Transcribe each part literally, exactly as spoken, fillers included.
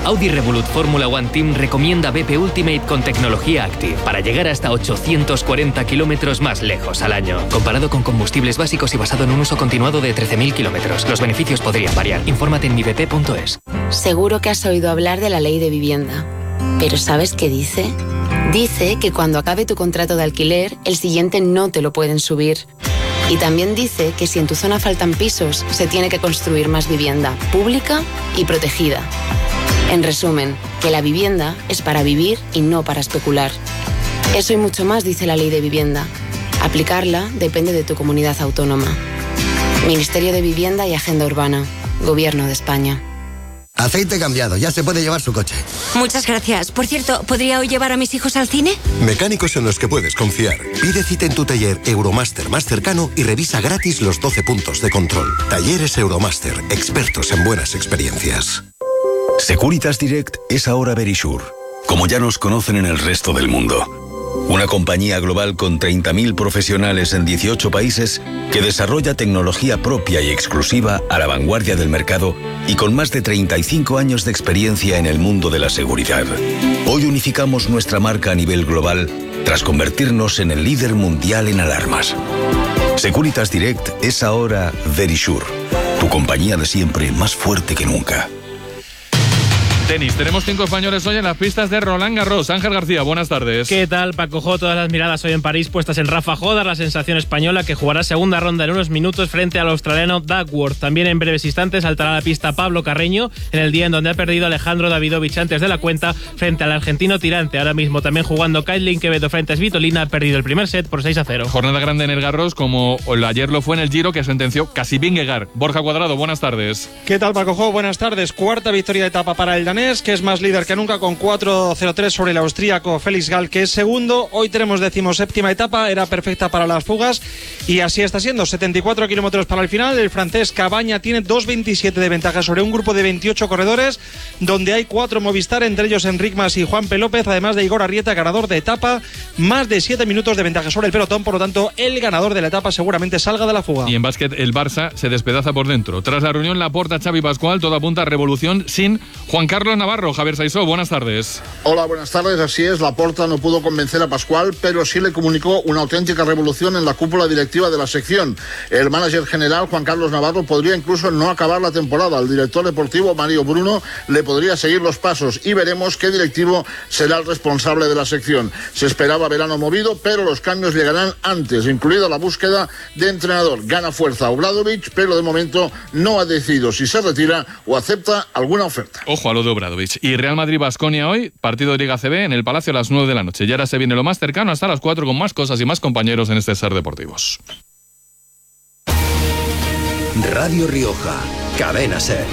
Audi Revolut Fórmula One Team recomienda B P Ultimate con tecnología Active para llegar hasta ochocientos cuarenta kilómetros más lejos al año. Comparado con combustibles básicos y basado en un uso continuado de trece mil kilómetros, los beneficios podrían variar. Infórmate en mi b p punto es. Seguro que has oído hablar de la ley de vivienda. ¿Pero sabes qué dice? Dice que cuando acabe tu contrato de alquiler, el siguiente no te lo pueden subir. Y también dice que si en tu zona faltan pisos, se tiene que construir más vivienda, pública y protegida. En resumen, que la vivienda es para vivir y no para especular. Eso y mucho más dice la ley de vivienda. Aplicarla depende de tu comunidad autónoma. Ministerio de Vivienda y Agenda Urbana. Gobierno de España. Aceite cambiado, ya se puede llevar su coche. Muchas gracias. Por cierto, ¿podría hoy llevar a mis hijos al cine? Mecánicos en los que puedes confiar. Pide cita en tu taller Euromaster más cercano y revisa gratis los doce puntos de control. Talleres Euromaster, expertos en buenas experiencias. Securitas Direct es ahora Verisure, como ya nos conocen en el resto del mundo. Una compañía global con treinta mil profesionales en dieciocho países que desarrolla tecnología propia y exclusiva a la vanguardia del mercado y con más de treinta y cinco años de experiencia en el mundo de la seguridad. Hoy unificamos nuestra marca a nivel global tras convertirnos en el líder mundial en alarmas. Securitas Direct es ahora Verisure, tu compañía de siempre más fuerte que nunca. Tenis, tenemos cinco españoles hoy en las pistas de Roland Garros. Ángel García, buenas tardes. ¿Qué tal, Paco Jo? Todas las miradas hoy en París puestas en Rafa Jodar, la sensación española que jugará segunda ronda en unos minutos frente al australiano Duckworth. También en breves instantes saltará a la pista Pablo Carreño en el día en donde ha perdido Alejandro Davidovich antes de la cuenta frente al argentino tirante. Ahora mismo también jugando Kaitlyn Quevedo frente a Svitolina, ha perdido el primer set por seis a cero. Jornada grande en el Garros, como ayer lo fue en el Giro, que sentenció casi Vingegaard. Borja Cuadrado, buenas tardes. ¿Qué tal, Paco Jo? Buenas tardes. Cuarta victoria de etapa para el danés, que es más líder que nunca con cuatro cero tres sobre el austríaco Felix Gall, que es segundo. Hoy tenemos decimoséptima etapa, era perfecta para las fugas y así está siendo. setenta y cuatro kilómetros para el final. El francés Cabaña tiene dos veintisiete de ventaja sobre un grupo de veintiocho corredores, donde hay cuatro Movistar, entre ellos Enric Mas y Juan P. López, además de Igor Arrieta, ganador de etapa. Más de siete minutos de ventaja sobre el pelotón, por lo tanto el ganador de la etapa seguramente salga de la fuga. Y en básquet el Barça se despedaza por dentro. Tras la reunión Laporta, Xavi Pascual, todo apunta a revolución sin Juan Carlos Navarro. Javier Saisó, buenas tardes. Hola, buenas tardes. Así es, Laporta no pudo convencer a Pascual, pero sí le comunicó una auténtica revolución en la cúpula directiva de la sección. El manager general, Juan Carlos Navarro, podría incluso no acabar la temporada. El director deportivo, Mario Bruno, le podría seguir los pasos y veremos qué directivo será el responsable de la sección. Se esperaba verano movido, pero los cambios llegarán antes, incluida la búsqueda de entrenador. Gana fuerza Obradovic, pero de momento no ha decidido si se retira o acepta alguna oferta. Ojo a lo de Obradovic. Y Real Madrid-Baskonia hoy, partido de Liga C B en el Palacio a las nueve de la noche. Y ahora se viene lo más cercano hasta las cuatro con más cosas y más compañeros en este Ser Deportivos. Radio Rioja, Cadena Ser.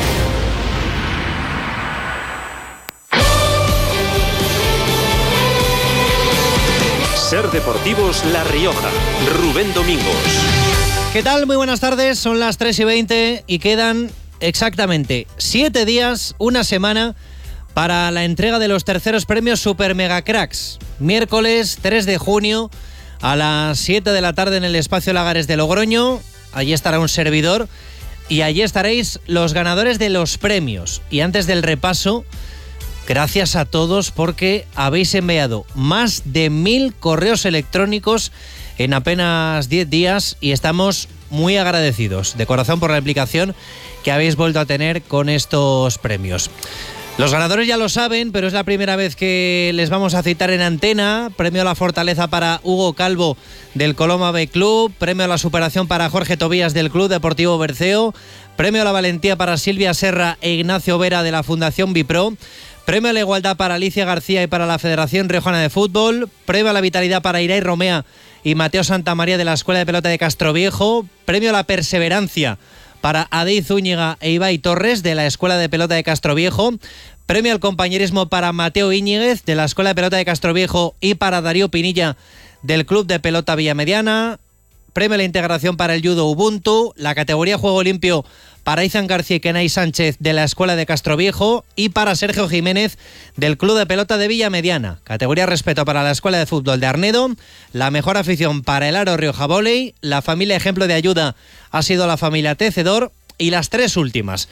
Ser Deportivos La Rioja, Rubén Domingos. ¿Qué tal? Muy buenas tardes, son las tres y veinte y quedan exactamente siete días, una semana, para la entrega de los terceros premios Super Mega Cracks. Miércoles tres de junio a las siete de la tarde en el Espacio Lagares de Logroño. Allí estará un servidor y allí estaréis los ganadores de los premios. Y antes del repaso, gracias a todos porque habéis enviado más de mil correos electrónicos en apenas diez días y estamos muy agradecidos de corazón por la implicación que habéis vuelto a tener con estos premios. Los ganadores ya lo saben, pero es la primera vez que les vamos a citar en antena. Premio a la fortaleza para Hugo Calvo del Coloma B Club, premio a la superación para Jorge Tobías del Club Deportivo Berceo, premio a la valentía para Silvia Serra e Ignacio Vera de la Fundación Bipro, premio a la igualdad para Alicia García y para la Federación Riojana de Fútbol, premio a la vitalidad para Irai Romea y Mateo Santamaría de la Escuela de Pelota de Castroviejo, premio a la perseverancia para Adey Zúñiga e Ibai Torres de la Escuela de Pelota de Castroviejo, premio al compañerismo para Mateo Íñiguez de la Escuela de Pelota de Castroviejo y para Darío Pinilla del Club de Pelota Villamediana, premio a la integración para el judo Ubuntu, la categoría Juego Limpio para Izan García y Kenay Sánchez de la Escuela de Castroviejo y para Sergio Jiménez del Club de Pelota de Villamediana. Categoría Respeto para la Escuela de Fútbol de Arnedo, la mejor afición para el Aro Rioja Voley, la familia Ejemplo de Ayuda ha sido la familia Tecedor y las tres últimas.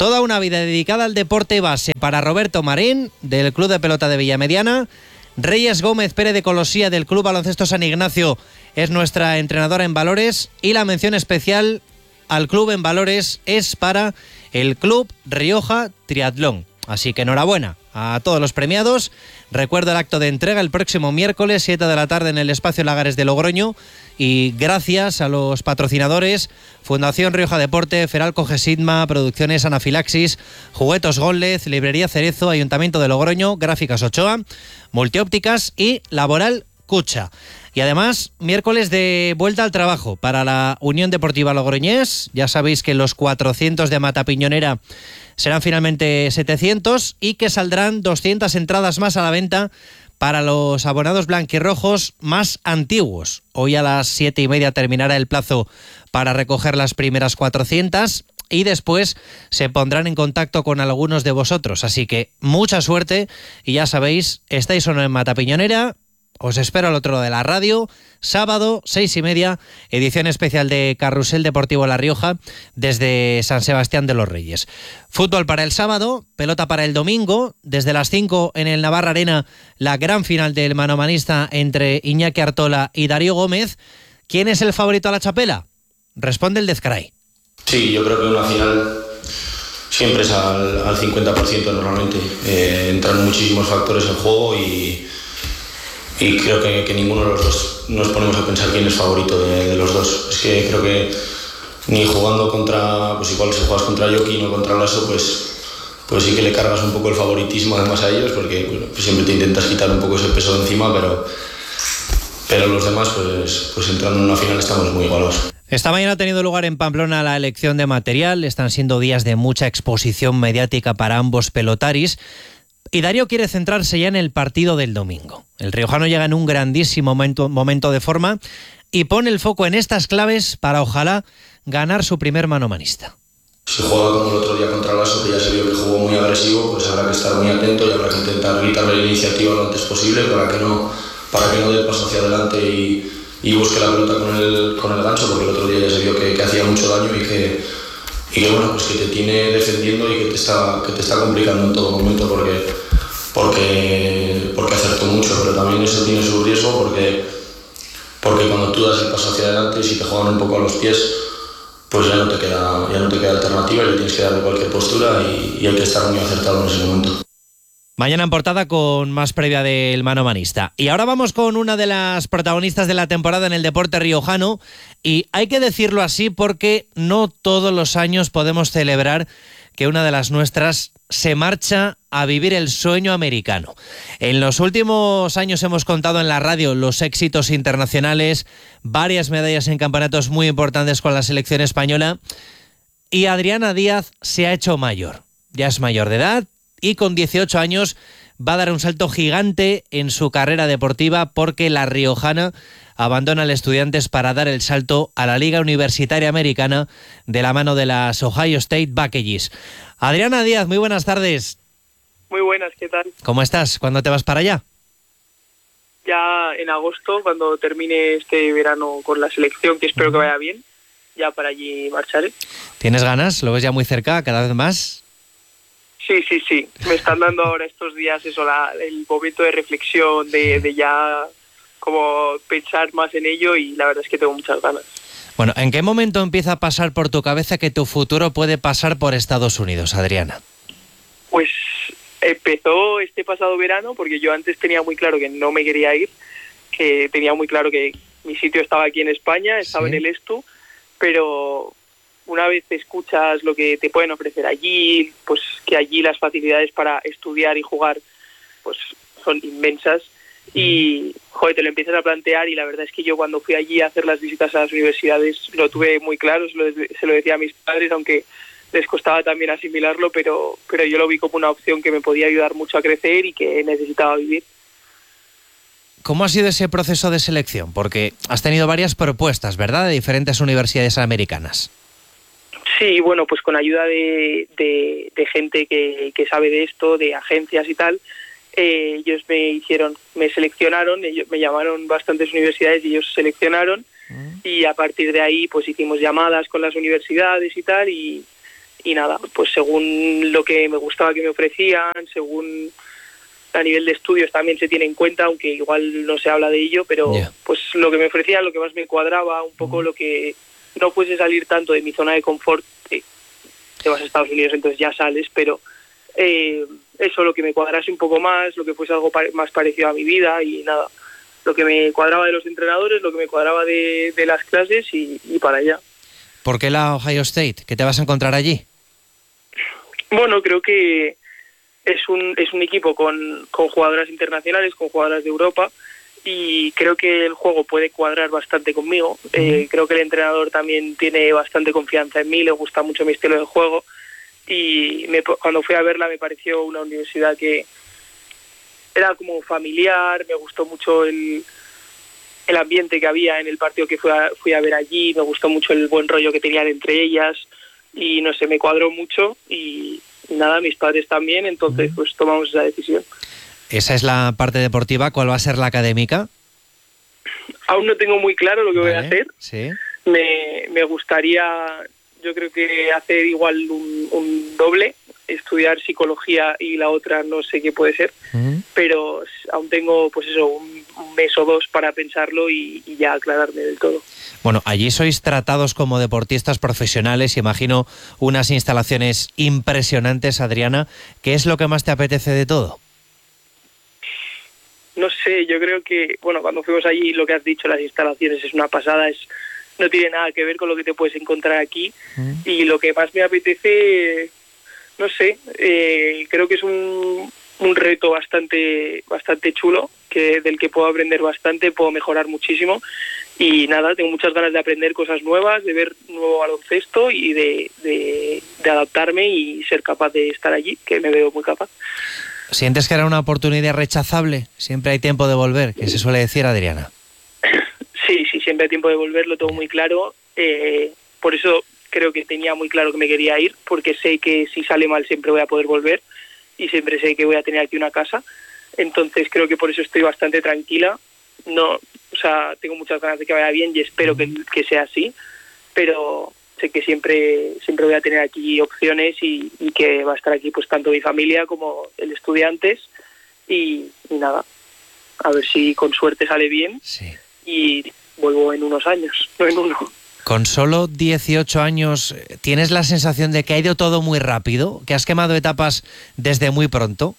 Toda una vida dedicada al deporte base para Roberto Marín, del Club de Pelota de Villamediana. Reyes Gómez Pérez de Colosía, del Club Baloncesto San Ignacio, es nuestra entrenadora en valores. Y la mención especial al club en valores es para el Club Rioja Triatlón. Así que enhorabuena a todos los premiados. Recuerdo el acto de entrega el próximo miércoles, siete de la tarde, en el Espacio Lagares de Logroño. Y gracias a los patrocinadores: Fundación Rioja Deporte, Feralco Gesidma, Producciones Anafilaxis, Juguetos Gómez, Librería Cerezo, Ayuntamiento de Logroño, Gráficas Ochoa, Multiópticas y Laboral Cucha. Y además, miércoles de vuelta al trabajo para la Unión Deportiva Logroñés. Ya sabéis que los cuatrocientos de Matapiñonera serán finalmente setecientos y que saldrán doscientas entradas más a la venta para los abonados blanquirrojos más antiguos. Hoy a las siete y media terminará el plazo para recoger las primeras cuatrocientas y después se pondrán en contacto con algunos de vosotros. Así que mucha suerte y ya sabéis, estáis o no en Matapiñonera. Os espero al otro lado de la radio, sábado, seis y media, edición especial de Carrusel Deportivo La Rioja, desde San Sebastián de los Reyes. Fútbol para el sábado, pelota para el domingo, desde las cinco en el Navarra Arena, la gran final del manomanista entre Iñaki Artola y Darío Gómez. ¿Quién es el favorito a la chapela? Responde el Dezcray. Sí, yo creo que una final siempre es al, al cincuenta por ciento normalmente. Eh, entran muchísimos factores en juego y... Y creo que, que ninguno de los dos nos ponemos a pensar quién es favorito de, de los dos. Es que creo que ni jugando contra, pues igual si juegas contra Joaquín o contra Lasso, pues, pues sí que le cargas un poco el favoritismo además a ellos, porque bueno, pues siempre te intentas quitar un poco ese peso de encima, pero, pero los demás, pues, pues entrando en una final estamos muy igualados. Esta mañana ha tenido lugar en Pamplona la elección de material. Están siendo días de mucha exposición mediática para ambos pelotaris. Y Darío quiere centrarse ya en el partido del domingo. El riojano llega en un grandísimo momento, momento de forma y pone el foco en estas claves para, ojalá, ganar su primer manomanista. Si juega como el otro día contra Lasso, que ya se vio que jugó muy agresivo, pues habrá que estar muy atento y habrá que intentar quitarle la iniciativa lo antes posible para que no, para que no dé el paso hacia adelante y, y busque la pelota con el, con el gancho, porque el otro día ya se vio que, que hacía mucho daño y que... Y que bueno, pues que te tiene defendiendo y que te está, que te está complicando en todo momento porque, porque, porque acertó mucho, pero también eso tiene su riesgo porque, porque cuando tú das el paso hacia adelante y si te juegan un poco a los pies, pues ya no te queda, ya no te queda alternativa y le tienes que dar de cualquier postura y, y hay que estar muy acertado en ese momento. Mañana en portada con más previa del manomanista. Y ahora vamos con una de las protagonistas de la temporada en el deporte riojano. Y hay que decirlo así porque no todos los años podemos celebrar que una de las nuestras se marcha a vivir el sueño americano. En los últimos años hemos contado en la radio los éxitos internacionales, varias medallas en campeonatos muy importantes con la selección española. Y Adriana Díaz se ha hecho mayor. Ya es mayor de edad. Y con dieciocho años va a dar un salto gigante en su carrera deportiva porque la riojana abandona al Estudiantes para dar el salto a la Liga Universitaria Americana de la mano de las Ohio State Buckeyes. Adriana Díaz, muy buenas tardes. Muy buenas, ¿qué tal? ¿Cómo estás? ¿Cuándo te vas para allá? Ya en agosto, cuando termine este verano con la selección, que espero que vaya bien, ya para allí marcharé. ¿Tienes ganas? ¿Lo ves ya muy cerca, cada vez más? Sí, sí, sí. Me están dando ahora estos días eso, la, el momento de reflexión, de, de ya como pensar más en ello y la verdad es que tengo muchas ganas. Bueno, ¿en qué momento empieza a pasar por tu cabeza que tu futuro puede pasar por Estados Unidos, Adriana? Pues empezó este pasado verano porque yo antes tenía muy claro que no me quería ir, que tenía muy claro que mi sitio estaba aquí en España, estaba ¿Sí? en el Estu, pero... una vez escuchas lo que te pueden ofrecer allí, pues que allí las facilidades para estudiar y jugar pues son inmensas y joder, te lo empiezas a plantear y la verdad es que yo cuando fui allí a hacer las visitas a las universidades lo tuve muy claro, se lo, se lo decía a mis padres, aunque les costaba también asimilarlo, pero, pero yo lo vi como una opción que me podía ayudar mucho a crecer y que necesitaba vivir. ¿Cómo ha sido ese proceso de selección? Porque has tenido varias propuestas, ¿verdad?, de diferentes universidades americanas. Sí, bueno, pues con ayuda de, de, de gente que, que sabe de esto, de agencias y tal, eh, ellos me hicieron, me seleccionaron, ellos me llamaron bastantes universidades y ellos seleccionaron mm. y a partir de ahí pues hicimos llamadas con las universidades y tal y, y nada, pues según lo que me gustaba que me ofrecían, según a nivel de estudios también se tiene en cuenta, aunque igual no se habla de ello, pero yeah. pues lo que me ofrecían, lo que más me cuadraba, un poco mm. lo que no fuese salir tanto de mi zona de confort, eh, te vas a Estados Unidos, entonces ya sales, pero eh, eso, lo que me cuadrase un poco más, lo que fuese algo pa- más parecido a mi vida y nada, lo que me cuadraba de los entrenadores, lo que me cuadraba de, de las clases y, y para allá. ¿Por qué la Ohio State? ¿Qué te vas a encontrar allí? Bueno, creo que es un es un equipo con, con jugadoras internacionales, con jugadoras de Europa, y creo que el juego puede cuadrar bastante conmigo. Uh-huh. Eh, creo que el entrenador también tiene bastante confianza en mí, le gusta mucho mi estilo de juego, y me, cuando fui a verla me pareció una universidad que era como familiar, me gustó mucho el, el ambiente que había en el partido que fui a, fui a ver allí, me gustó mucho el buen rollo que tenían entre ellas, y no sé, me cuadró mucho, y, y nada, mis padres también, entonces uh-huh. pues tomamos esa decisión. Esa es la parte deportiva. ¿Cuál va a ser la académica? Aún no tengo muy claro lo que vale, voy a hacer. Sí. Me, me gustaría, yo creo que hacer igual un, un doble, estudiar psicología y la otra no sé qué puede ser, uh-huh. pero aún tengo pues eso, un, un mes o dos para pensarlo y, y ya aclararme del todo. Bueno, allí sois tratados como deportistas profesionales y imagino unas instalaciones impresionantes, Adriana. ¿Qué es lo que más te apetece de todo? No sé, yo creo que, bueno, cuando fuimos allí, lo que has dicho, las instalaciones es una pasada, es no tiene nada que ver con lo que te puedes encontrar aquí. Mm. Y lo que más me apetece, no sé, eh, creo que es un, un reto bastante bastante chulo, que del que puedo aprender bastante, puedo mejorar muchísimo. Y nada, tengo muchas ganas de aprender cosas nuevas, de ver nuevo baloncesto y de, de, de adaptarme y ser capaz de estar allí, que me veo muy capaz. ¿Sientes que era una oportunidad rechazable? Siempre hay tiempo de volver, que se suele decir, Adriana. Sí, sí, siempre hay tiempo de volver, lo tengo muy claro. Eh, por eso creo que tenía muy claro que me quería ir, porque sé que si sale mal siempre voy a poder volver y siempre sé que voy a tener aquí una casa. Entonces creo que por eso estoy bastante tranquila. No, o sea, tengo muchas ganas de que vaya bien y espero que, que sea así, pero sé que siempre siempre voy a tener aquí opciones y, y que va a estar aquí pues tanto mi familia como el estudiantes y, y nada, a ver si con suerte sale bien sí. y vuelvo en unos años, no en uno. Con solo dieciocho años, ¿tienes la sensación de que ha ido todo muy rápido? ¿Que has quemado etapas desde muy pronto?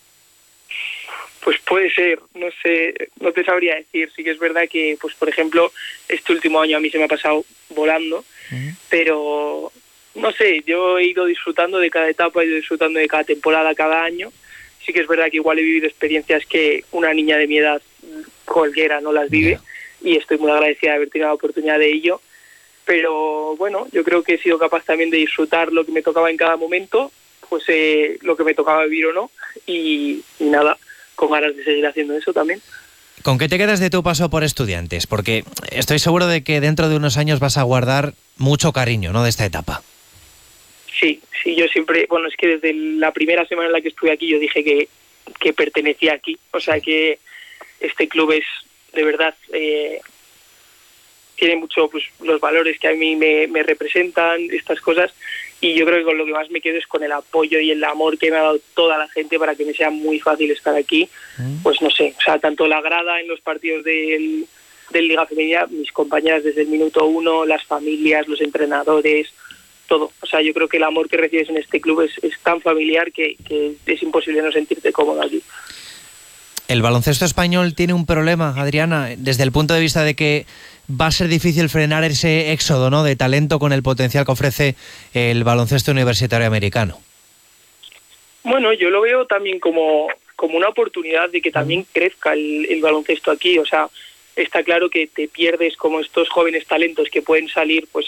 Pues puede ser, no sé, no te sabría decir. Sí que es verdad que, pues por ejemplo, este último año a mí se me ha pasado volando, uh-huh. pero no sé, yo he ido disfrutando de cada etapa, he ido disfrutando de cada temporada, cada año. Sí que es verdad que igual he vivido experiencias que una niña de mi edad cualquiera no las vive, yeah. y estoy muy agradecida de haber tenido la oportunidad de ello. Pero bueno, yo creo que he sido capaz también de disfrutar lo que me tocaba en cada momento, pues eh, lo que me tocaba vivir o no, y, y nada, con ganas de seguir haciendo eso también. ¿Con qué te quedas de tu paso por Estudiantes? Porque estoy seguro de que dentro de unos años vas a guardar mucho cariño, ¿no?, de esta etapa. Sí, sí, yo siempre, bueno, es que desde la primera semana en la que estuve aquí yo dije que, que pertenecía aquí, o sea que este club es, de verdad, eh, tiene mucho, pues, los valores que a mí me, me representan, estas cosas, y yo creo que con lo que más me quedo es con el apoyo y el amor que me ha dado toda la gente para que me sea muy fácil estar aquí. Mm. Pues no sé, o sea, tanto la grada en los partidos del, del Liga Femenina, mis compañeras desde el minuto uno, las familias, los entrenadores, todo. O sea, yo creo que el amor que recibes en este club es, es tan familiar que, que es imposible no sentirte cómodo aquí. El baloncesto español tiene un problema, Adriana, desde el punto de vista de que va a ser difícil frenar ese éxodo, ¿no?, de talento con el potencial que ofrece el baloncesto universitario americano. Bueno, yo lo veo también como, como una oportunidad de que también crezca el, el baloncesto aquí. O sea, está claro que te pierdes como estos jóvenes talentos que pueden salir, pues,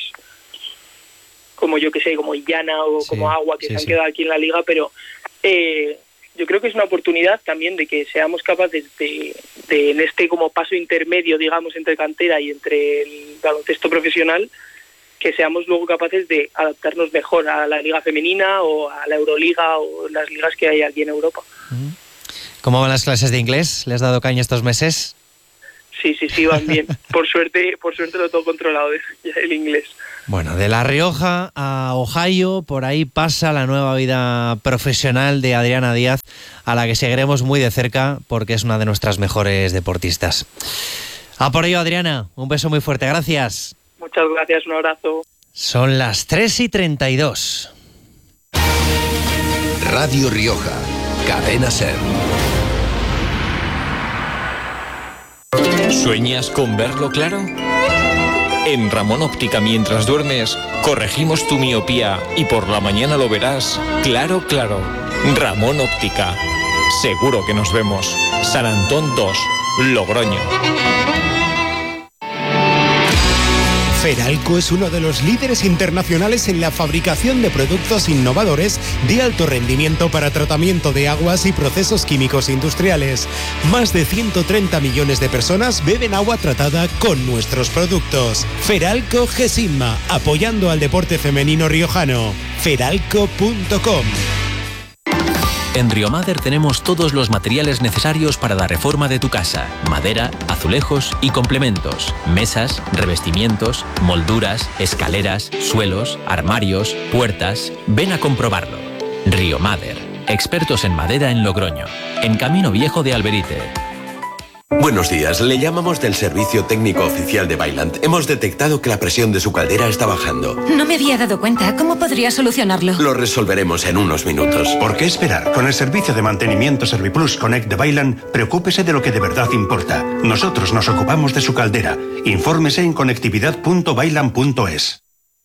como yo que sé, como Illana o sí, como Agua, que sí, se han sí. quedado aquí en la liga, pero eh, yo creo que es una oportunidad también de que seamos capaces de, de, en este como paso intermedio, digamos, entre cantera y entre el baloncesto profesional, que seamos luego capaces de adaptarnos mejor a la liga femenina o a la Euroliga o las ligas que hay aquí en Europa. ¿Cómo van las clases de inglés? ¿Le has dado caña estos meses? Sí, sí, sí, van bien. Por suerte, por suerte lo tengo controlado el inglés. Bueno, de La Rioja a Ohio, por ahí pasa la nueva vida profesional de Adriana Díaz, a la que seguiremos muy de cerca porque es una de nuestras mejores deportistas. A por ello, Adriana, un beso muy fuerte, gracias. Muchas gracias, un abrazo. Son las tres y treinta y dos. Radio Rioja, Cadena SER. ¿Sueñas con verlo claro? En Ramón Óptica, mientras duermes, corregimos tu miopía y por la mañana lo verás claro, claro. Ramón Óptica. Seguro que nos vemos. San Antón dos, Logroño. Feralco es uno de los líderes internacionales en la fabricación de productos innovadores de alto rendimiento para tratamiento de aguas y procesos químicos industriales. Más de ciento treinta millones de personas beben agua tratada con nuestros productos. Feralco Gesimma, apoyando al deporte femenino riojano. feralco punto com. En Riomader tenemos todos los materiales necesarios para la reforma de tu casa. Madera, azulejos y complementos. Mesas, revestimientos, molduras, escaleras, suelos, armarios, puertas. Ven a comprobarlo. Riomader. Expertos en madera en Logroño. En Camino Viejo de Alberite. Buenos días, le llamamos del Servicio Técnico Oficial de Vaillant. Hemos detectado que la presión de su caldera está bajando. No me había dado cuenta. ¿Cómo podría solucionarlo? Lo resolveremos en unos minutos. ¿Por qué esperar? Con el servicio de mantenimiento Serviplus Connect de Vaillant, preocúpese de lo que de verdad importa. Nosotros nos ocupamos de su caldera. Infórmese en conectividad punto vaillant punto es.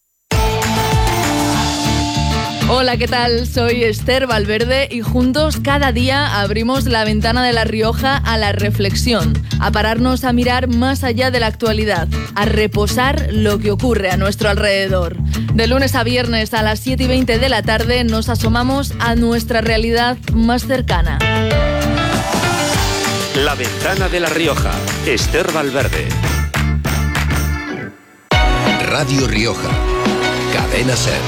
Hola, ¿qué tal? Soy Esther Valverde y juntos cada día abrimos la ventana de La Rioja a la reflexión, a pararnos a mirar más allá de la actualidad, a reposar lo que ocurre a nuestro alrededor. De lunes a viernes a las siete y veinte de la tarde nos asomamos a nuestra realidad más cercana. La ventana de La Rioja, Esther Valverde. Radio Rioja, Cadena SER.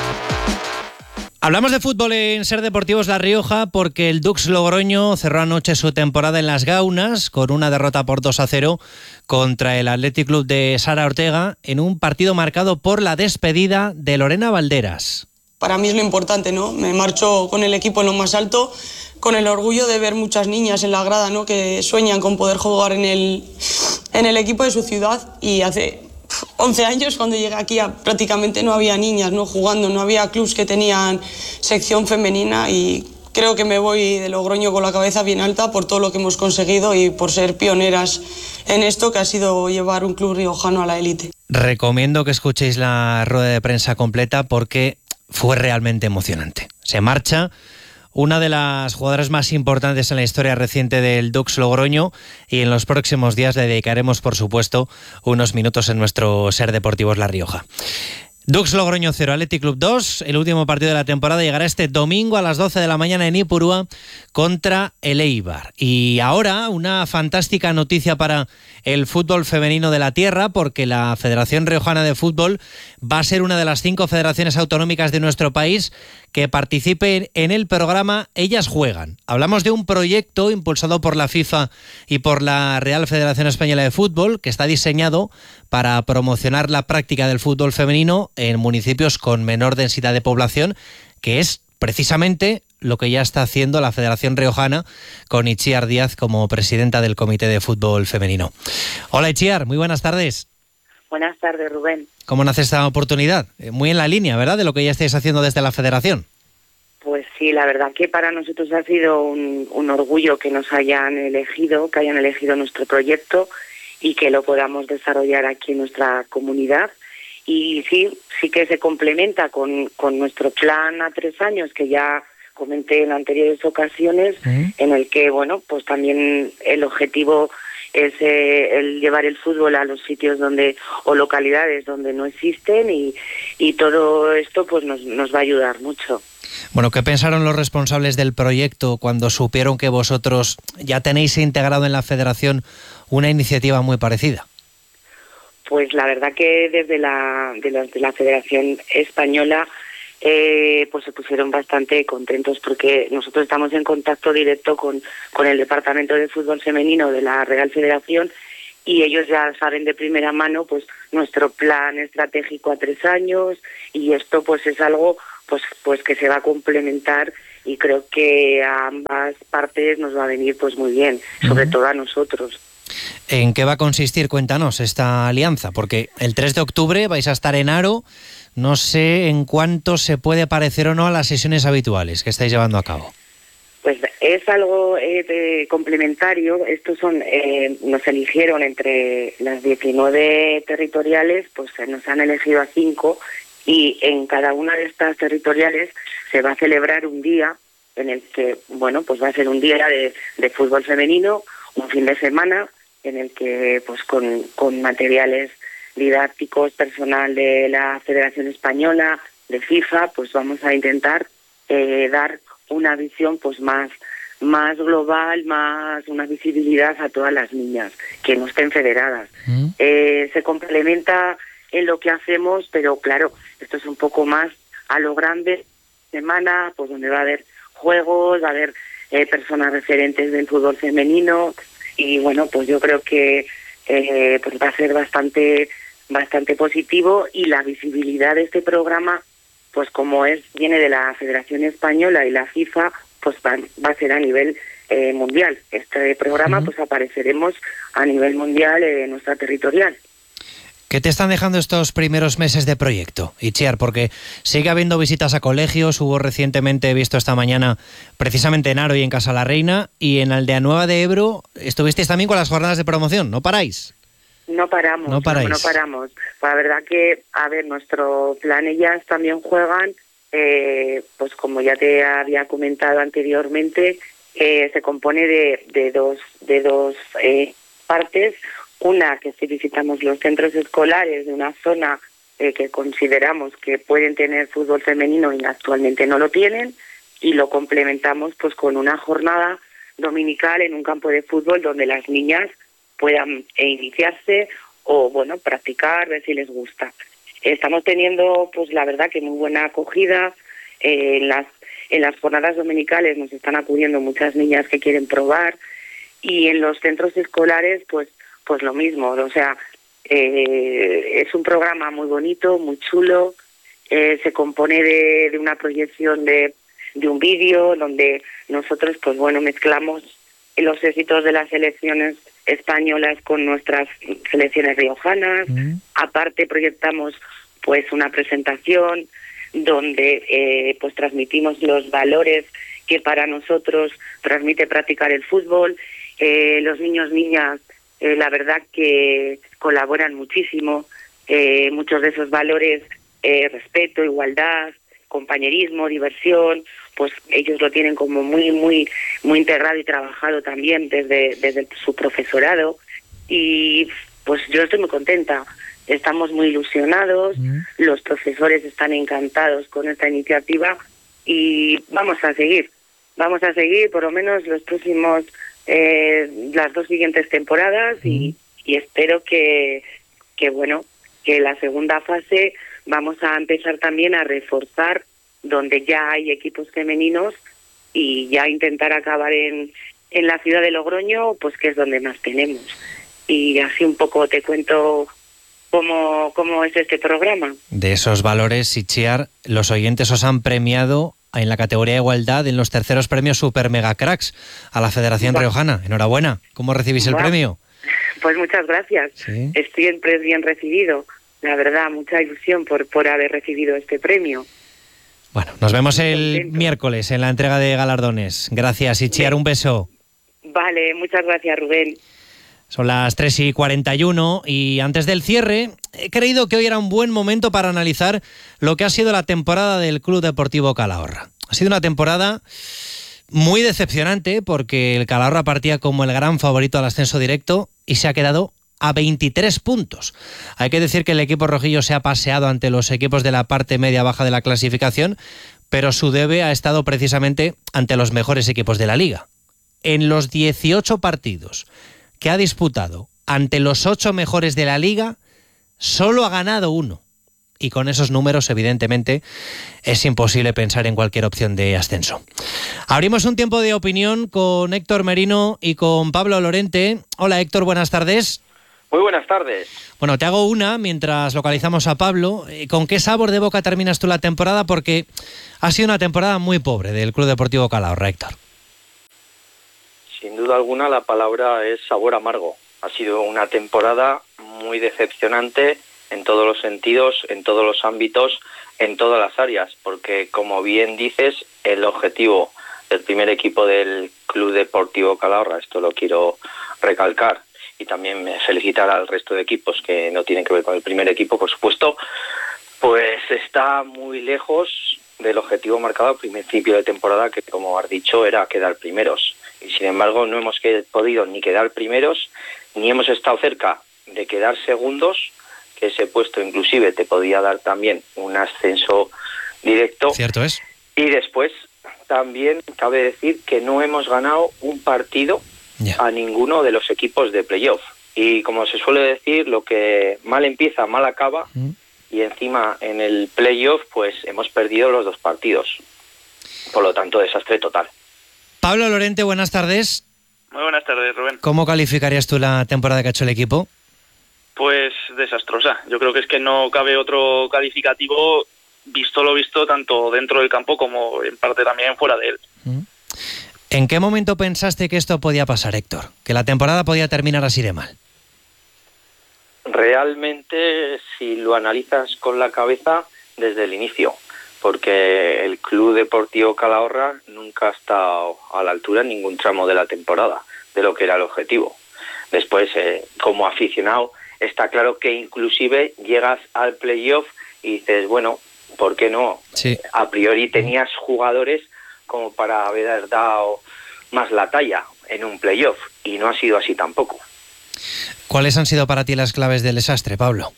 Hablamos de fútbol en Ser Deportivos La Rioja porque el Dux Logroño cerró anoche su temporada en las Gaunas con una derrota por dos a cero contra el Athletic Club de Sara Ortega en un partido marcado por la despedida de Lorena Valderas. Para mí es lo importante, ¿no? Me marcho con el equipo en lo más alto, con el orgullo de ver muchas niñas en la grada, ¿no? Que sueñan con poder jugar en el, en el equipo de su ciudad y hace once años cuando llegué aquí prácticamente no había niñas no jugando, no había clubs que tenían sección femenina y creo que me voy de Logroño con la cabeza bien alta por todo lo que hemos conseguido y por ser pioneras en esto que ha sido llevar un club riojano a la élite. Recomiendo que escuchéis la rueda de prensa completa porque fue realmente emocionante. Se marcha una de las jugadoras más importantes en la historia reciente del Dux Logroño y en los próximos días le dedicaremos, por supuesto, unos minutos en nuestro Ser Deportivos La Rioja. Dux Logroño cero, Athletic Club dos. El último partido de la temporada llegará este domingo a las doce de la mañana en Ipurúa contra el Eibar. Y ahora una fantástica noticia para el fútbol femenino de la tierra, porque la Federación Riojana de Fútbol va a ser una de las cinco federaciones autonómicas de nuestro país que participen en el programa Ellas Juegan. Hablamos de un proyecto impulsado por la FIFA y por la Real Federación Española de Fútbol que está diseñado para promocionar la práctica del fútbol femenino en municipios con menor densidad de población, que es precisamente lo que ya está haciendo la Federación Riojana con Itziar Díaz como presidenta del Comité de Fútbol Femenino. Hola Itziar, muy buenas tardes. Buenas tardes, Rubén. ¿Cómo nace esta oportunidad? Muy en la línea, ¿verdad?, de lo que ya estáis haciendo desde la Federación. Pues sí, la verdad que para nosotros ha sido un, un orgullo que nos hayan elegido, que hayan elegido nuestro proyecto y que lo podamos desarrollar aquí en nuestra comunidad. Y sí, sí que se complementa con, con nuestro plan a tres años que ya comenté en anteriores ocasiones, ¿Eh? en el que, bueno, pues también el objetivo es eh, el llevar el fútbol a los sitios donde o localidades donde no existen y, y todo esto pues nos, nos va a ayudar mucho. Bueno, ¿qué pensaron los responsables del proyecto cuando supieron que vosotros ya tenéis integrado en la Federación una iniciativa muy parecida? Pues la verdad que desde la, de la, de la Federación Española eh, pues se pusieron bastante contentos porque nosotros estamos en contacto directo con, con el Departamento de Fútbol Femenino de la Real Federación y ellos ya saben de primera mano pues nuestro plan estratégico a tres años, y esto pues es algo pues pues que se va a complementar, y creo que a ambas partes nos va a venir pues muy bien, sobre uh-huh. todo a nosotros. ¿En qué va a consistir, cuéntanos, esta alianza? Porque el tres de octubre vais a estar en Haro, no sé en cuánto se puede parecer o no a las sesiones habituales que estáis llevando a cabo. Pues es algo eh, de complementario. Estos son, eh, nos eligieron entre las diecinueve territoriales, pues nos han elegido a cinco, y en cada una de estas territoriales se va a celebrar un día en el que, bueno, pues va a ser un día de, de fútbol femenino, un fin de semana en el que, pues con, con materiales didácticos, personal de la Federación Española, de FIFA, pues vamos a intentar eh, dar una visión pues más más global, más una visibilidad a todas las niñas que no estén federadas. Mm. Eh, se complementa en lo que hacemos, pero claro, esto es un poco más a lo grande, semana, pues donde va a haber juegos, va a haber eh, personas referentes del fútbol femenino, y bueno, pues yo creo que eh, pues va a ser bastante bastante positivo, y la visibilidad de este programa, pues como es viene de la Federación Española y la FIFA, pues va, va a ser a nivel eh, mundial. Este programa, uh-huh. pues apareceremos a nivel mundial en eh, nuestra territorial. ¿Qué te están dejando estos primeros meses de proyecto, Itziar? Porque sigue habiendo visitas a colegios, hubo recientemente, he visto esta mañana, precisamente en Haro y en Casa la Reina, y en Aldea Nueva de Ebro estuvisteis también con las jornadas de promoción, ¿no paráis? No paramos, no, no, no paramos. La verdad que, a ver, nuestro plan, ellas también juegan, eh, pues como ya te había comentado anteriormente, eh, se compone de, de dos, de dos eh, partes. Una, que si visitamos los centros escolares de una zona eh, que consideramos que pueden tener fútbol femenino y actualmente no lo tienen, y lo complementamos pues con una jornada dominical en un campo de fútbol donde las niñas puedan eh, iniciarse o bueno practicar, ver si les gusta. Estamos teniendo pues la verdad que muy buena acogida. Eh, en las en las jornadas dominicales nos están acudiendo muchas niñas que quieren probar, y en los centros escolares pues pues lo mismo. O sea, eh, es un programa muy bonito, muy chulo. Eh, se compone de, de una proyección de, de un vídeo donde nosotros pues bueno mezclamos los éxitos de las selecciones españolas con nuestras selecciones riojanas. Mm. Aparte proyectamos pues una presentación donde eh, pues transmitimos los valores que para nosotros transmite practicar el fútbol. Eh, los niños, niñas, eh, la verdad que colaboran muchísimo. Eh, muchos de esos valores, eh, respeto, igualdad, compañerismo, diversión, pues ellos lo tienen como muy muy muy integrado y trabajado también desde desde su profesorado, y pues yo estoy muy contenta. Estamos muy ilusionados, mm. los profesores están encantados con esta iniciativa, y vamos a seguir, vamos a seguir por lo menos los próximos eh, las dos siguientes temporadas, mm. y, y espero que que bueno que la segunda fase vamos a empezar también a reforzar donde ya hay equipos femeninos, y ya intentar acabar en, en la ciudad de Logroño, pues que es donde más tenemos. Y así un poco te cuento cómo, cómo es este programa. De esos valores, Itziar, los oyentes os han premiado en la categoría de igualdad en los terceros premios Super Mega Cracks a la Federación bueno. Riojana. Enhorabuena. ¿Cómo recibís bueno. el premio? Pues muchas gracias. ¿Sí? Siempre bien recibido. La verdad, mucha ilusión por, por haber recibido este premio. Bueno, nos vemos el miércoles en la entrega de galardones. Gracias, Itziar, un beso. Vale, muchas gracias, Rubén. Son las tres y cuarenta y uno, y antes del cierre he creído que hoy era un buen momento para analizar lo que ha sido la temporada del Club Deportivo Calahorra. Ha sido una temporada muy decepcionante porque el Calahorra partía como el gran favorito al ascenso directo y se ha quedado a veintitrés puntos. Hay que decir que el equipo rojillo se ha paseado ante los equipos de la parte media-baja de la clasificación, pero su debe ha estado precisamente ante los mejores equipos de la liga. En los dieciocho partidos que ha disputado ante los ocho mejores de la liga, solo ha ganado uno. Y con esos números, evidentemente, es imposible pensar en cualquier opción de ascenso. Abrimos un tiempo de opinión con Héctor Merino y con Pablo Lorente. Hola, Héctor, buenas tardes. Muy buenas tardes. Bueno, te hago una mientras localizamos a Pablo. ¿Con qué sabor de boca terminas tú la temporada? Porque ha sido una temporada muy pobre del Club Deportivo Calahorra, Héctor. Sin duda alguna la palabra es sabor amargo. Ha sido una temporada muy decepcionante en todos los sentidos, en todos los ámbitos, en todas las áreas, porque como bien dices, el objetivo del primer equipo del Club Deportivo Calahorra, esto lo quiero recalcar, y también felicitar al resto de equipos que no tienen que ver con el primer equipo, por supuesto, pues está muy lejos del objetivo marcado al principio de temporada, que como has dicho era quedar primeros. Y sin embargo no hemos que, podido ni quedar primeros, ni hemos estado cerca de quedar segundos, que ese puesto inclusive te podía dar también un ascenso directo. Cierto es. Y después también cabe decir que no hemos ganado un partido Yeah. a ninguno de los equipos de playoff. Y como se suele decir, lo que mal empieza, mal acaba, mm. y encima en el playoff pues hemos perdido los dos partidos. Por lo tanto, desastre total. Pablo Lorente, buenas tardes. Muy buenas tardes, Rubén. ¿Cómo calificarías tú la temporada que ha hecho el equipo? Pues desastrosa. Yo creo que es que no cabe otro calificativo, visto lo visto, tanto dentro del campo como en parte también fuera de él. Mm. ¿En qué momento pensaste que esto podía pasar, Héctor? ¿Que la temporada podía terminar así de mal? Realmente, si lo analizas con la cabeza, desde el inicio. Porque el Club Deportivo Calahorra nunca ha estado a la altura en ningún tramo de la temporada, de lo que era el objetivo. Después, eh, como aficionado, está claro que inclusive llegas al playoff y dices, bueno, ¿por qué no? Sí. A priori tenías jugadores como para haber dado más la talla en un playoff, y no ha sido así tampoco. ¿Cuáles han sido para ti las claves del desastre, Pablo?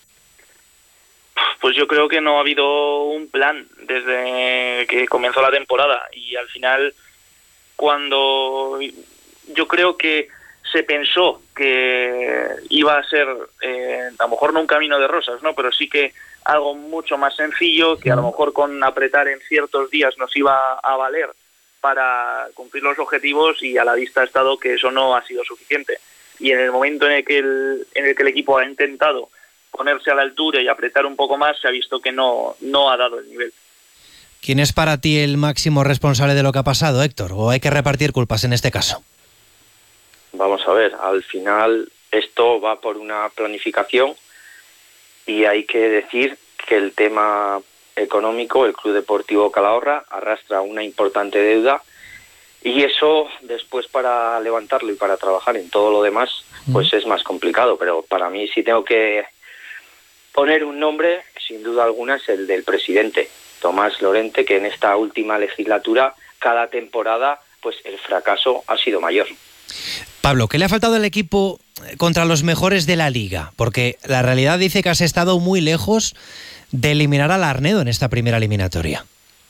Pues yo creo que no ha habido un plan desde que comenzó la temporada, y al final, cuando yo creo que se pensó que iba a ser, eh, a lo mejor no un camino de rosas, ¿no? Pero sí que algo mucho más sencillo, que a lo mejor con apretar en ciertos días nos iba a valer para cumplir los objetivos, y a la vista ha estado que eso no ha sido suficiente. Y en el momento en el que el, en el que el equipo ha intentado ponerse a la altura y apretar un poco más, se ha visto que no, no ha dado el nivel. ¿Quién es para ti el máximo responsable de lo que ha pasado, Héctor? ¿O hay que repartir culpas en este caso? Vamos a ver, al final esto va por una planificación, y hay que decir que el tema económico, el Club Deportivo Calahorra arrastra una importante deuda, y eso después para levantarlo y para trabajar en todo lo demás pues es más complicado. Pero para mí, si tengo que poner un nombre, sin duda alguna es el del presidente, Tomás Lorente, que en esta última legislatura, cada temporada, pues el fracaso ha sido mayor. Pablo, ¿qué le ha faltado al equipo contra los mejores de la liga? Porque la realidad dice que has estado muy lejos de eliminar al Arnedo en esta primera eliminatoria.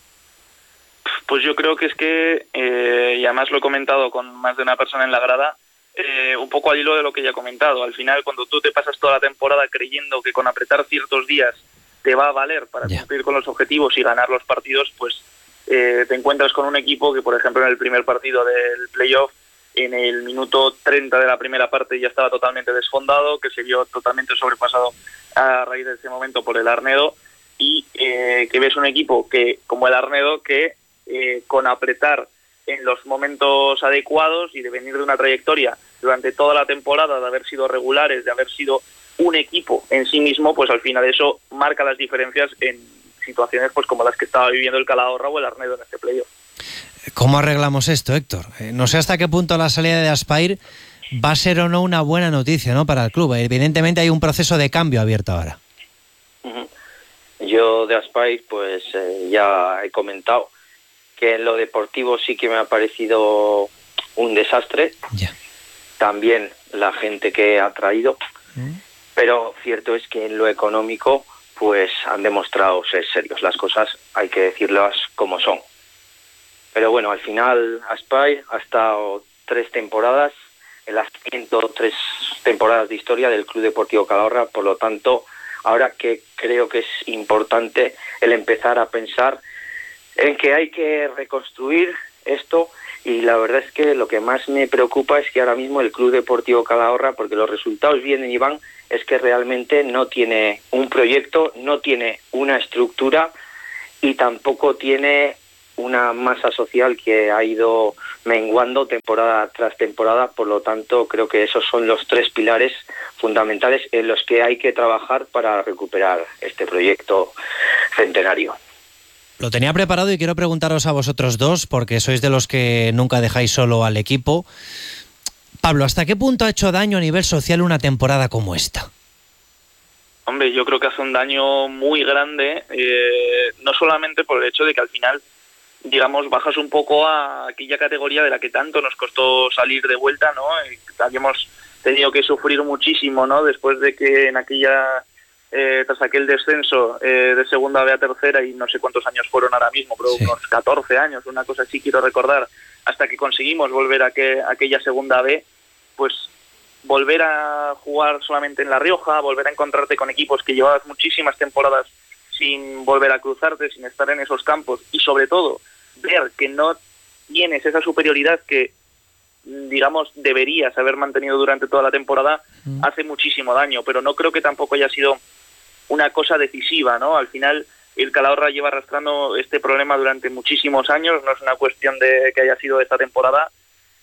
Pues yo creo que es que, eh, y además lo he comentado con más de una persona en la grada, eh, un poco al hilo de lo que ya he comentado. Al final, cuando tú te pasas toda la temporada creyendo que con apretar ciertos días te va a valer para yeah. cumplir con los objetivos y ganar los partidos, pues eh, te encuentras con un equipo que, por ejemplo, en el primer partido del playoff, en el minuto treinta de la primera parte ya estaba totalmente desfondado, que se vio totalmente sobrepasado a raíz de ese momento por el Arnedo, y eh, que ves un equipo que, como el Arnedo, que eh, con apretar en los momentos adecuados y de venir de una trayectoria durante toda la temporada, de haber sido regulares, de haber sido un equipo en sí mismo, pues al final eso marca las diferencias en situaciones pues como las que estaba viviendo el Calahorra o el Arnedo en este playoff. ¿Cómo arreglamos esto, Héctor? Eh, no sé hasta qué punto la salida de Aspire va a ser o no una buena noticia, ¿no?, para el club. Evidentemente hay un proceso de cambio abierto ahora. Uh-huh. Yo de Aspire pues eh, ya he comentado que en lo deportivo sí que me ha parecido un desastre. Yeah. También la gente que ha traído. Uh-huh. Pero cierto es que en lo económico pues han demostrado ser serios. Las cosas hay que decirlas como son. Pero bueno, al final Aspire ha estado tres temporadas en las ciento tres temporadas de historia del Club Deportivo Calahorra. Por lo tanto, ahora que creo que es importante el empezar a pensar en que hay que reconstruir esto y la verdad es que lo que más me preocupa es que ahora mismo el Club Deportivo Calahorra, porque los resultados vienen y van, es que realmente no tiene un proyecto, no tiene una estructura y tampoco tiene una masa social que ha ido menguando temporada tras temporada. Por lo tanto, creo que esos son los tres pilares fundamentales en los que hay que trabajar para recuperar este proyecto centenario. Lo tenía preparado y quiero preguntaros a vosotros dos, porque sois de los que nunca dejáis solo al equipo. Pablo, ¿hasta qué punto ha hecho daño a nivel social una temporada como esta? Hombre, yo creo que hace un daño muy grande, eh, no solamente por el hecho de que al final, digamos, bajas un poco a aquella categoría de la que tanto nos costó salir de vuelta, ¿no? Y habíamos tenido que sufrir muchísimo, ¿no? Después de que en aquella... Eh, tras aquel descenso eh, de segunda B a tercera, y no sé cuántos años fueron ahora mismo, pero sí, unos catorce años, una cosa así quiero recordar, hasta que conseguimos volver a, que, a aquella segunda B, pues volver a jugar solamente en La Rioja, volver a encontrarte con equipos que llevabas muchísimas temporadas sin volver a cruzarte, sin estar en esos campos, y sobre todo ver que no tienes esa superioridad que, digamos, deberías haber mantenido durante toda la temporada, mm. hace muchísimo daño, pero no creo que tampoco haya sido una cosa decisiva, ¿no? Al final el Calahorra lleva arrastrando este problema durante muchísimos años, no es una cuestión de que haya sido esta temporada,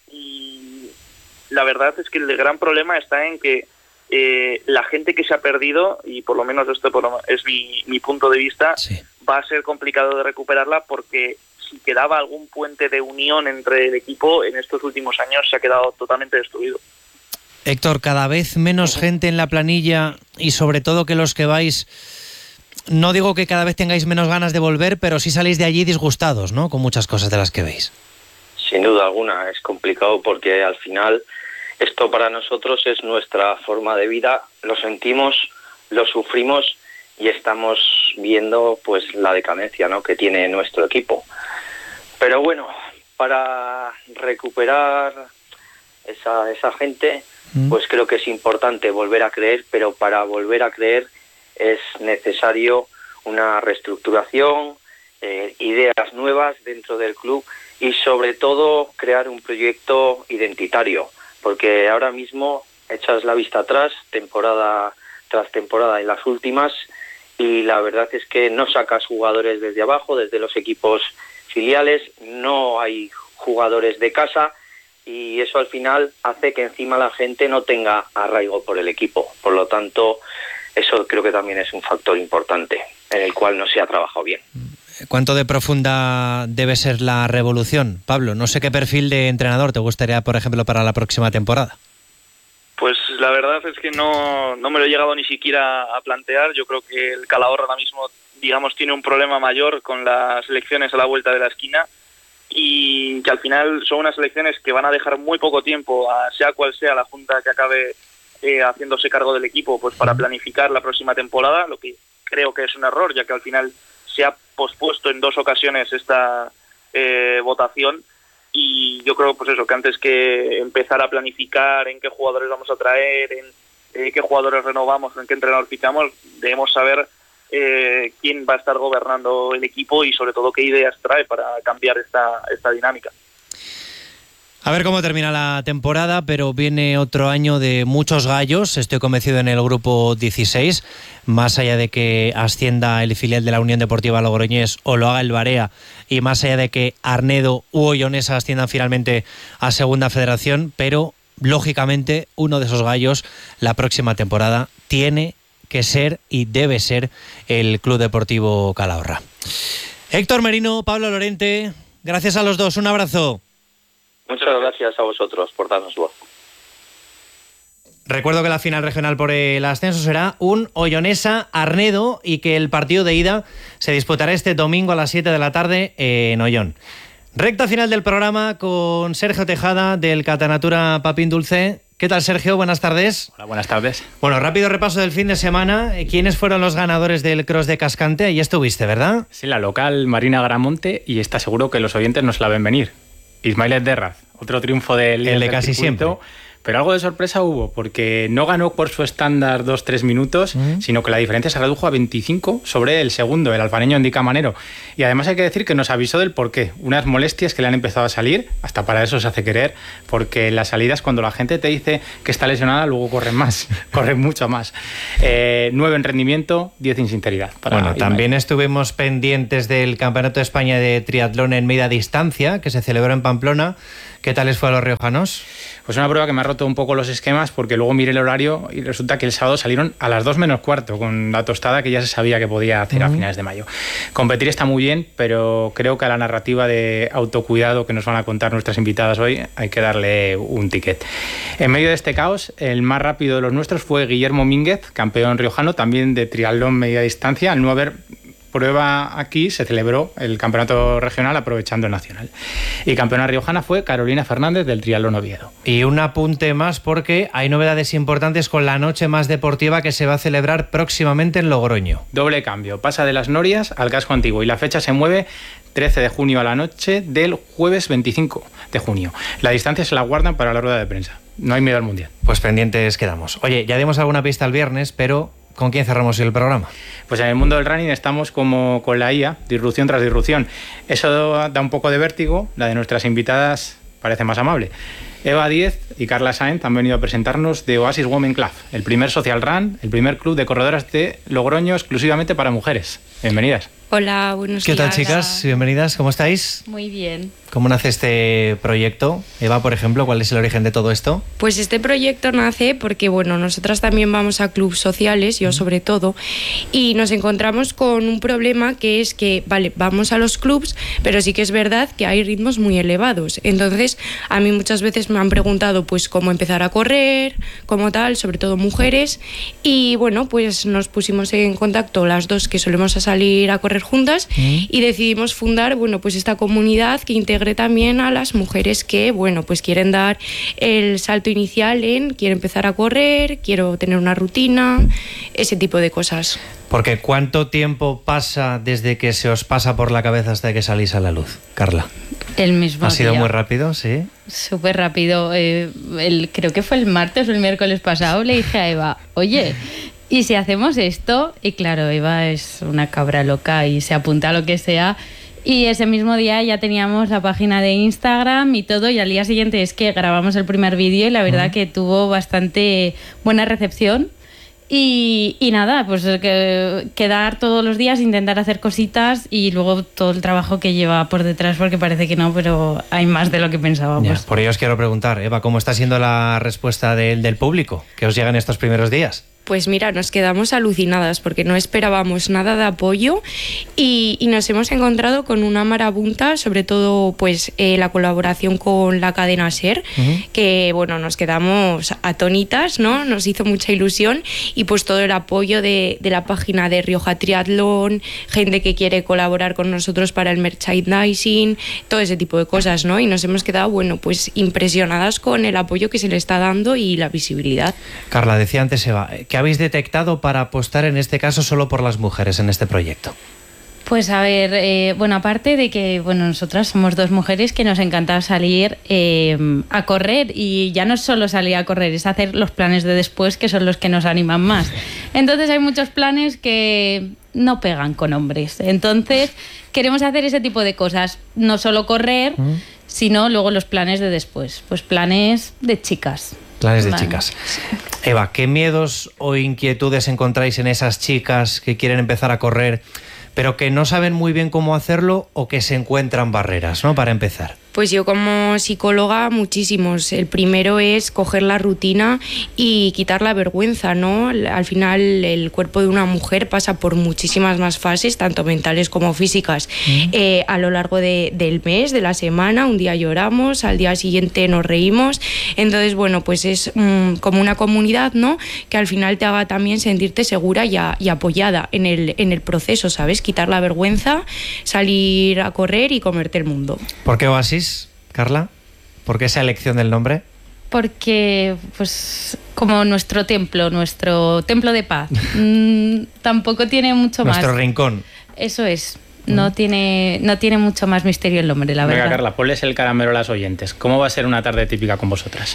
y la verdad es que el gran problema está en que eh, la gente que se ha perdido, y por lo menos esto es mi, mi punto de vista, sí, va a ser complicado de recuperarla, porque si quedaba algún puente de unión entre el equipo, en estos últimos años se ha quedado totalmente destruido. Héctor, cada vez menos gente en la planilla, y sobre todo que los que vais, no digo que cada vez tengáis menos ganas de volver, pero sí salís de allí disgustados, ¿no? Con muchas cosas de las que veis. Sin duda alguna, es complicado porque al final esto para nosotros es nuestra forma de vida, lo sentimos, lo sufrimos y estamos viendo pues la decadencia, ¿no?, que tiene nuestro equipo. Pero bueno, para recuperar esa, esa gente, pues creo que es importante volver a creer, pero para volver a creer es necesario una reestructuración, eh, ideas nuevas dentro del club y sobre todo crear un proyecto identitario, porque ahora mismo echas la vista atrás, temporada tras temporada en las últimas, y la verdad es que no sacas jugadores desde abajo, desde los equipos filiales, no hay jugadores de casa, y eso al final hace que encima la gente no tenga arraigo por el equipo. Por lo tanto, eso creo que también es un factor importante en el cual no se ha trabajado bien. ¿Cuánto de profunda debe ser la revolución, Pablo? No sé qué perfil de entrenador te gustaría, por ejemplo, para la próxima temporada. Pues la verdad es que no, no me lo he llegado ni siquiera a plantear. Yo creo que el Calahorra ahora mismo, digamos, tiene un problema mayor con las elecciones a la vuelta de la esquina, y que al final son unas elecciones que van a dejar muy poco tiempo, a sea cual sea la junta que acabe eh, haciéndose cargo del equipo, pues para planificar la próxima temporada, lo que creo que es un error, ya que al final se ha pospuesto en dos ocasiones esta eh, votación, y yo creo pues eso, que antes que empezar a planificar en qué jugadores vamos a traer, en eh, qué jugadores renovamos, en qué entrenador fichamos, debemos saber eh, quién va a estar gobernando el equipo y sobre todo qué ideas trae para cambiar esta, esta dinámica. A ver cómo termina la temporada, pero viene otro año de muchos gallos, estoy convencido, en el grupo dieciséis, más allá de que ascienda el filial de la Unión Deportiva Logroñés o lo haga el Barea, y más allá de que Arnedo u Oyonesa asciendan finalmente a Segunda Federación, pero lógicamente uno de esos gallos la próxima temporada tiene que ser y debe ser el Club Deportivo Calahorra. Héctor Merino, Pablo Lorente, gracias a los dos, un abrazo. Muchas gracias a vosotros por darnos voz. Recuerdo que la final regional por el ascenso será un Oyonesa-Arnedo y que el partido de ida se disputará este domingo a las siete de la tarde en Oyón. Recta final del programa con Sergio Tejada del Catanatura Papín Dulce. ¿Qué tal, Sergio? Buenas tardes. Hola, buenas tardes. Bueno, rápido repaso del fin de semana. ¿Quiénes fueron los ganadores del Cross de Cascante? Ahí estuviste, ¿verdad? Sí, la local Marina Gramonte, y está seguro que los oyentes nos la ven venir. Ismael Derraz, otro triunfo del el de casi siempre. pero algo de sorpresa hubo, porque no ganó por su estándar dos tres minutos, mm. sino que la diferencia se redujo a veinticinco sobre el segundo, el alfareño Indica Manero. Y además hay que decir que nos avisó del porqué, unas molestias que le han empezado a salir, hasta para eso se hace querer, porque las salidas, cuando la gente te dice que está lesionada, luego corren más, corren mucho más. Eh, nueve en rendimiento, diez en sinceridad. Para bueno, Ismael. También estuvimos pendientes del Campeonato de España de Triatlón en media distancia, que se celebró en Pamplona. ¿Qué tal les fue a los riojanos? Pues una prueba que me ha roto un poco los esquemas, porque luego miré el horario y resulta que el sábado salieron a las dos menos cuarto, con la tostada que ya se sabía que podía hacer uh-huh. a finales de mayo. Competir está muy bien, pero creo que a la narrativa de autocuidado que nos van a contar nuestras invitadas hoy hay que darle un ticket. En medio de este caos, el más rápido de los nuestros fue Guillermo Mínguez, campeón riojano, también de triatlón media distancia, al no haber prueba aquí se celebró el campeonato regional aprovechando el nacional. Y campeona riojana fue Carolina Fernández del Triatlón Oviedo. Y un apunte más, porque hay novedades importantes con la noche más deportiva que se va a celebrar próximamente en Logroño. Doble cambio, pasa de las Norias al casco antiguo y la fecha se mueve trece de junio a la noche del jueves veinticinco de junio. La distancia se la guardan para la rueda de prensa. No hay miedo al mundial. Pues pendientes quedamos. Oye, ya dimos alguna pista el viernes, pero ¿con quién cerramos el programa? Pues en el mundo del running estamos como con la I A, disrupción tras disrupción. Eso da un poco de vértigo, la de nuestras invitadas parece más amable. Eva Díez y Carla Sáenz han venido a presentarnos The Oasis Women Club, el primer social run, el primer club de corredoras de Logroño exclusivamente para mujeres. Bienvenidas. Hola, buenos ¿Qué días. tal, chicas? Bienvenidas, ¿cómo estáis? Muy bien. ¿Cómo nace este proyecto? Eva, por ejemplo, ¿cuál es el origen de todo esto? Pues este proyecto nace porque, bueno, nosotras también vamos a clubs sociales, yo sobre todo, y nos encontramos con un problema que es que, vale, vamos a los clubs, pero sí que es verdad que hay ritmos muy elevados. Entonces, a mí muchas veces me han preguntado, pues, cómo empezar a correr, cómo tal, sobre todo mujeres, y bueno, pues nos pusimos en contacto las dos que solemos salir a correr juntas mm. y decidimos fundar, bueno, pues esta comunidad que integre también a las mujeres que, bueno, pues quieren dar el salto inicial en quiero empezar a correr, quiero tener una rutina, ese tipo de cosas. Porque ¿cuánto tiempo pasa desde que se os pasa por la cabeza hasta que salís a la luz, Carla? El mismo día. ¿Ha sido muy rápido? Sí. Súper rápido. Eh, el, creo que fue el martes o el miércoles pasado, le dije a Eva, oye, ¿y si hacemos esto? Y claro, Eva es una cabra loca y se apunta a lo que sea. Y ese mismo día ya teníamos la página de Instagram y todo, y al día siguiente es que grabamos el primer vídeo y la verdad uh-huh. que tuvo bastante buena recepción. Y, y nada, pues que, quedar todos los días, intentar hacer cositas y luego todo el trabajo que lleva por detrás, porque parece que no, pero hay más de lo que pensábamos. Ya, por ello os quiero preguntar, Eva, ¿cómo está siendo la respuesta del, del público que os llega en estos primeros días? Pues mira, nos quedamos alucinadas porque no esperábamos nada de apoyo y, y nos hemos encontrado con una marabunta, sobre todo pues eh, la colaboración con la cadena SER, uh-huh. que bueno, nos quedamos atónitas, ¿no? Nos hizo mucha ilusión y pues todo el apoyo de, de la página de Rioja Triatlón, gente que quiere colaborar con nosotros para el merchandising, todo ese tipo de cosas, ¿no? Y nos hemos quedado, bueno, pues impresionadas con el apoyo que se le está dando y la visibilidad. Carla, decía antes Eva, ¿qué habéis detectado para apostar en este caso solo por las mujeres en este proyecto? Pues a ver, eh, bueno, aparte de que bueno, nosotras somos dos mujeres que nos encanta salir eh, a correr, y ya no es solo salir a correr, es hacer los planes de después, que son los que nos animan más. Entonces hay muchos planes que no pegan con hombres. Entonces queremos hacer ese tipo de cosas, no solo correr, ¿Mm? sino luego los planes de después, pues planes de chicas. Planes de vale. chicas. Eva, ¿qué miedos o inquietudes encontráis en esas chicas que quieren empezar a correr, pero que no saben muy bien cómo hacerlo o que se encuentran barreras, ¿no? Para empezar. Pues yo como psicóloga muchísimos. El primero es coger la rutina y quitar la vergüenza, ¿no? Al final el cuerpo de una mujer pasa por muchísimas más fases, tanto mentales como físicas, mm. eh, a lo largo de, del mes, de la semana. Un día lloramos, al día siguiente nos reímos. Entonces, bueno, pues es mm, como una comunidad, ¿no? Que al final te haga también sentirte segura y, a, y apoyada en el, en el proceso, ¿sabes? Quitar la vergüenza, salir a correr y comerte el mundo. ¿Por qué Oasis? Carla, ¿por qué esa elección del nombre? Porque, pues, como nuestro templo, nuestro templo de paz. mm, tampoco tiene mucho nuestro más. Nuestro rincón. Eso es. No, mm. tiene, no tiene mucho más misterio el nombre, la Venga, verdad. Carla, ponles el caramelo a las oyentes. ¿Cómo va a ser una tarde típica con vosotras?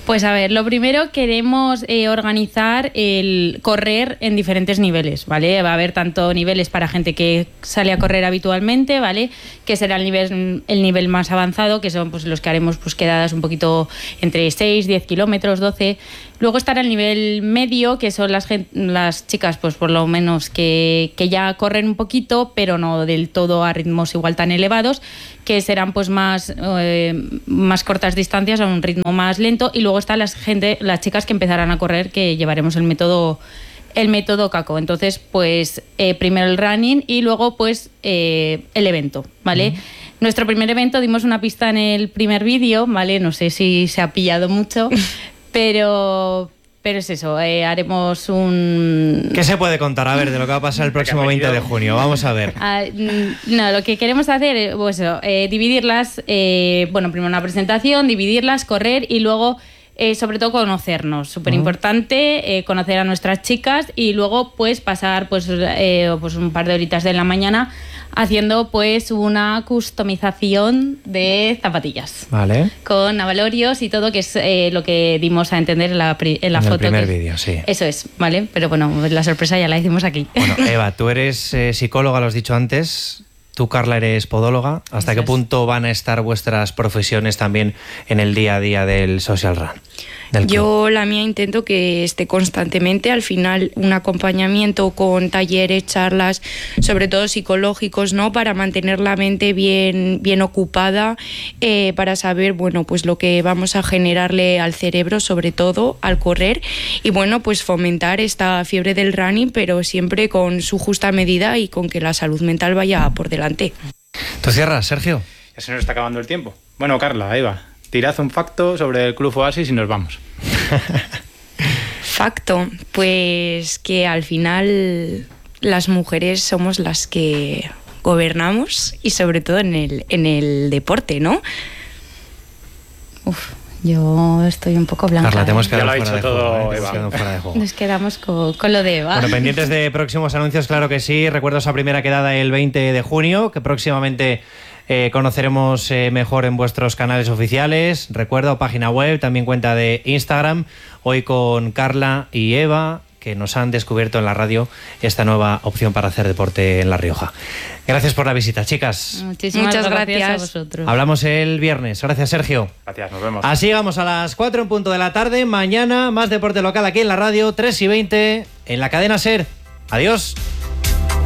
Pues a ver, lo primero queremos eh, organizar el correr en diferentes niveles, ¿vale? Va a haber tanto niveles para gente que sale a correr habitualmente, ¿vale? Que será el nivel, el nivel más avanzado, que son pues los que haremos pues quedadas un poquito entre seis, diez kilómetros, doce. Luego estará el nivel medio, que son las, las chicas, pues por lo menos que, que ya corren un poquito, pero no del todo a ritmos igual tan elevados, que serán pues más, eh, más cortas distancias a un ritmo más lento. Y luego están las, gente, las chicas que empezarán a correr, que llevaremos el método, el método CACO. Entonces, pues eh, primero el running y luego pues eh, el evento, ¿vale? Mm. Nuestro primer evento, dimos una pista en el primer vídeo, ¿vale? No sé si se ha pillado mucho. Pero, pero es eso, eh, haremos un... ¿Qué se puede contar? A ver, de lo que va a pasar el próximo veinte de junio. Vamos a ver. Ah, no, lo que queremos hacer es pues, eh, dividirlas, eh, bueno, primero una presentación, dividirlas, correr y luego... Eh, sobre todo conocernos, súper importante, eh, conocer a nuestras chicas y luego pues pasar pues, eh, pues un par de horitas de la mañana haciendo pues una customización de zapatillas. Vale. Con avalorios y todo, que es eh, lo que dimos a entender en la, en la en foto. el primer que, vídeo, sí. Eso es, ¿vale? Pero bueno, la sorpresa ya la hicimos aquí. Bueno, Eva, tú eres eh, psicóloga, lo has dicho antes. Tú, Carla, eres podóloga. ¿Hasta Eso qué es. punto van a estar vuestras profesiones también en el día a día del Social Run? Yo la mía intento que esté constantemente, al final un acompañamiento con talleres, charlas, sobre todo psicológicos, ¿no? Para mantener la mente bien, bien ocupada, eh, para saber, bueno, pues lo que vamos a generarle al cerebro, sobre todo al correr, y bueno, pues fomentar esta fiebre del running, pero siempre con su justa medida y con que la salud mental vaya por delante. ¿Tú cierras, Sergio? Ya se nos está acabando el tiempo. Bueno, Carla, Eva, tirad un facto sobre el Club Oasis y nos vamos. Facto, pues que al final las mujeres somos las que gobernamos y sobre todo en el, en el deporte, ¿no? Uf, yo estoy un poco blanca. Carla, te hemos ¿eh? quedado Ya lo ha fuera, dicho de todo, juego, ¿eh? Eva. Quedado fuera de juego. Nos quedamos con, con lo de Eva. Bueno, pendientes de próximos anuncios, claro que sí. Recuerdo esa primera quedada el veinte de junio, que próximamente eh, conoceremos eh, mejor en vuestros canales oficiales. Recuerdo, página web, también cuenta de Instagram. Hoy con Carla y Eva, que nos han descubierto en la radio esta nueva opción para hacer deporte en La Rioja. Gracias por la visita, chicas. Muchísimas Muchas gracias, gracias a vosotros. Hablamos el viernes. Gracias, Sergio. Gracias, nos vemos. Así vamos a las cuatro en punto de la tarde. Mañana más deporte local aquí en la radio, tres y veinte en la cadena SER. Adiós.